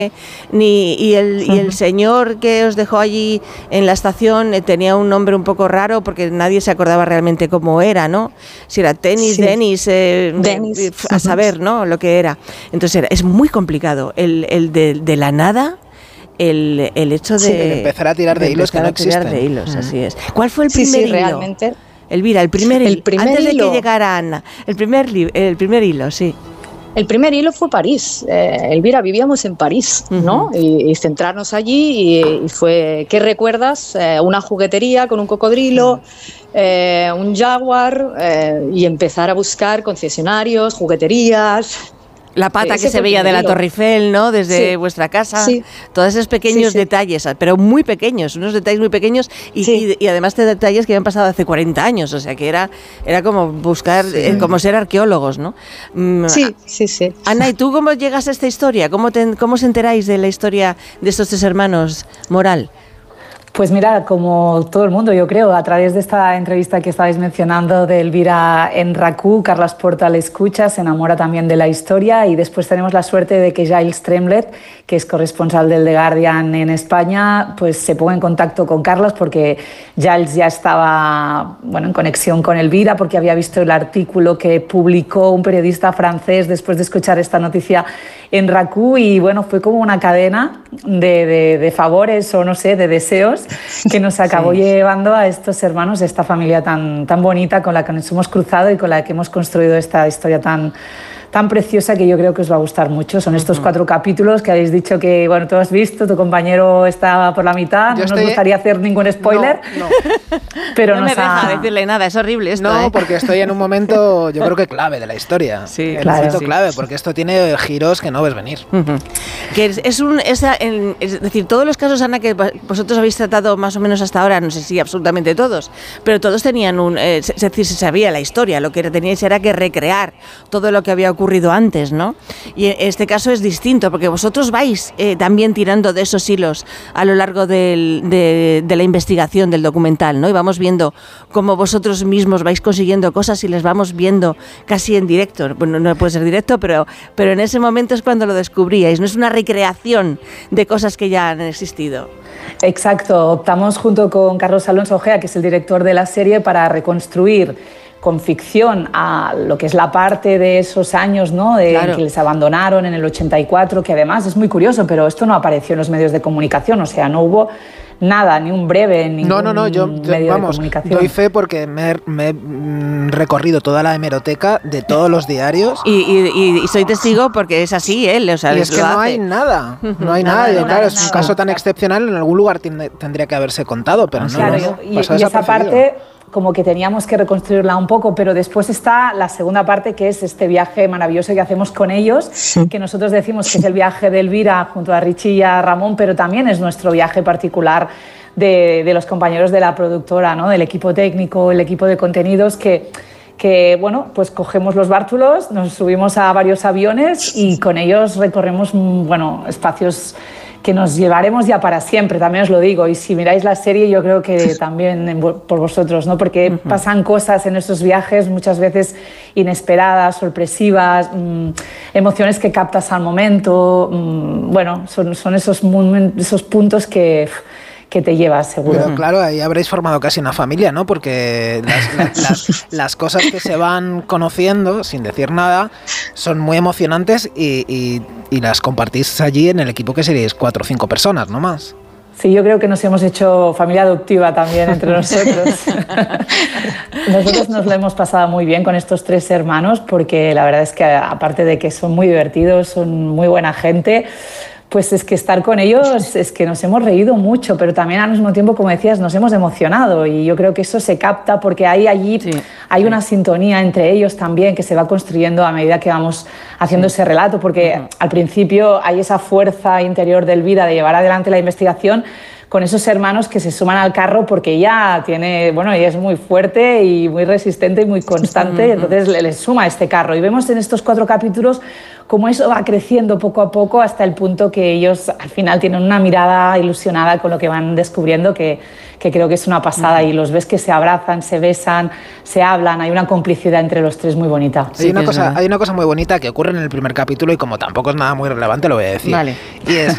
y el señor que os dejó allí en la estación tenía un nombre un poco raro porque nadie se acordaba realmente cómo era, ¿no? Si era Denis, a saber, ¿no? Lo que era. Entonces es muy complicado el de la nada. El hecho de empezar a tirar de hilos que no existen. Así es. ¿Cuál fue el primer hilo? Realmente. Elvira, el primer hilo. Antes de hilo. que llegara Ana. El primer hilo, sí. El primer hilo fue París. Elvira, vivíamos en París, ¿no? Y centrarnos allí y fue, ¿qué recuerdas? Una juguetería con un cocodrilo, un jaguar y empezar a buscar concesionarios, jugueterías. La pata que se veía de la Torre Eiffel, ¿no? Desde vuestra casa. Sí. Todos esos pequeños detalles, pero muy pequeños, unos detalles muy pequeños y además de detalles que habían pasado hace 40 años, o sea que era como buscar, como ser arqueólogos, ¿no? Sí. Ana, ¿y tú cómo llegas a esta historia? ¿Cómo os enteráis de la historia de estos tres hermanos Moral? Pues mira, como todo el mundo, yo creo, a través de esta entrevista que estabais mencionando de Elvira en RAC1, Carles Porta la escucha, se enamora también de la historia y después tenemos la suerte de que Giles Tremlett, que es corresponsal del The Guardian en España, pues se ponga en contacto con Carles porque Giles ya estaba en conexión con Elvira porque había visto el artículo que publicó un periodista francés después de escuchar esta noticia en RAC1 y bueno, fue como una cadena de favores o no sé, de deseos que nos acabó llevando a estos hermanos, a esta familia tan bonita con la que nos hemos cruzado y con la que hemos construido esta historia tan preciosa que yo creo que os va a gustar mucho. Son estos 4 capítulos que habéis dicho que, bueno, tú has visto, tu compañero está por la mitad, no nos gustaría hacer ningún spoiler, no. Pero no me deja decirle nada, es horrible esto. No, porque estoy en un momento, yo creo que clave de la historia. Sí, el momento clave, porque esto tiene giros que no ves venir. Que es decir, todos los casos, Ana, que vosotros habéis tratado más o menos hasta ahora, no sé si absolutamente todos, pero todos tenían es decir, se sabía la historia, lo que teníais era que recrear todo lo que había ocurrido antes, ¿no? Y en este caso es distinto, porque vosotros vais también tirando de esos hilos a lo largo de la investigación del documental, ¿no? Y vamos viendo cómo vosotros mismos vais consiguiendo cosas y les vamos viendo casi en directo. Bueno, no puede ser directo, pero en ese momento es cuando lo descubríais, no es una recreación de cosas que ya han existido. Exacto, optamos junto con Carlos Alonso Ojea, que es el director de la serie, para reconstruir con ficción a lo que es la parte de esos años, ¿no? Que les abandonaron en el 84, que además es muy curioso, pero esto no apareció en los medios de comunicación, o sea, no hubo nada, ni un breve, ni ningún yo medio de comunicación. Doy fe porque me he recorrido toda la hemeroteca de todos los diarios. Y soy testigo porque es así, él, o sea, y es que no hay nada, no hay nada. Claro, es un caso tan excepcional, en algún lugar tendría que haberse contado, pero y esa parte como que teníamos que reconstruirla un poco, pero después está la segunda parte, que es este viaje maravilloso que hacemos con ellos, que nosotros decimos que es el viaje de Elvira junto a Richie y a Ramón, pero también es nuestro viaje particular de los compañeros de la productora, ¿no? Del equipo técnico, el equipo de contenidos, que bueno, pues cogemos los bártulos, nos subimos a varios aviones y con ellos recorremos, espacios que nos llevaremos ya para siempre, también os lo digo, y si miráis la serie yo creo que también por vosotros, ¿no? Porque pasan cosas en esos viajes muchas veces inesperadas, sorpresivas, emociones que captas al momento, son esos puntos que te llevas, seguro. Pero claro, ahí habréis formado casi una familia, ¿no? Porque las cosas que se van conociendo, sin decir nada, son muy emocionantes y las compartís allí en el equipo, que seréis 4 o 5 personas, no más. Sí, yo creo que nos hemos hecho familia adoptiva también entre nosotros. Nosotros nos lo hemos pasado muy bien con estos 3 hermanos, porque la verdad es que aparte de que son muy divertidos, son muy buena gente, pues es que estar con ellos es que nos hemos reído mucho, pero también al mismo tiempo, como decías, nos hemos emocionado y yo creo que eso se capta porque hay una sintonía entre ellos también que se va construyendo a medida que vamos haciendo ese relato, porque al principio hay esa fuerza interior de Elvira de llevar adelante la investigación con esos hermanos que se suman al carro porque ella ella es muy fuerte y muy resistente y muy constante, y entonces le suma este carro. Y vemos en estos 4 capítulos cómo eso va creciendo poco a poco hasta el punto que ellos al final tienen una mirada ilusionada con lo que van descubriendo, que creo que es una pasada, y los ves que se abrazan, se besan, se hablan, hay una complicidad entre los 3 muy bonita. Hay una cosa muy bonita que ocurre en el primer capítulo y como tampoco es nada muy relevante lo voy a decir. Vale. Y es